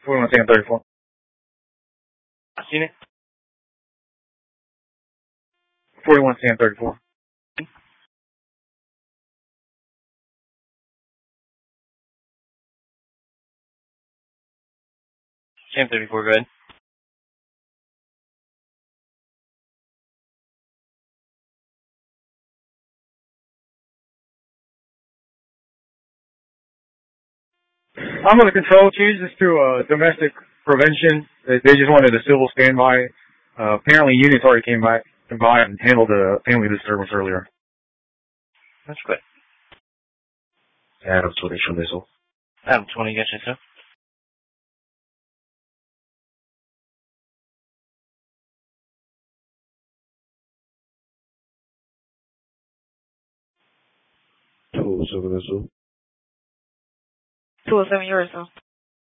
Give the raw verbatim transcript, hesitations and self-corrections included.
forty-one second thirty-four. Seen it? forty-one second thirty-four. Same thirty-four, go ahead. I'm going to control change this to uh, domestic prevention. They, they just wanted a civil standby. Uh, apparently units already came by, came by and handled the family disturbance earlier. That's good. Adam twenty from missile. Adam twenty, gotcha, sir. Two oh seven missile. two oh seven, yours, sir.